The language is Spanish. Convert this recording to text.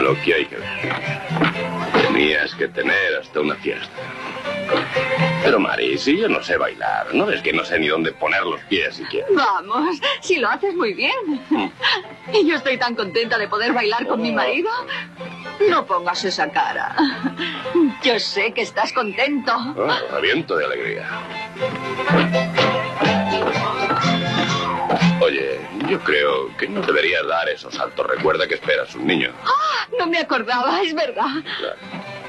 Lo que hay que ver. Tenías que tener hasta una fiesta. Pero, Mari, si yo no sé bailar, ¿no ves que no sé ni dónde poner los pies siquiera? Vamos, si lo haces muy bien. Y yo estoy tan contenta de poder bailar con mi marido. No pongas esa cara. Yo sé que estás contento. Reviento de alegría. Oye, yo creo que no deberías dar esos saltos. Recuerda que esperas un niño. No me acordaba, es verdad. Claro.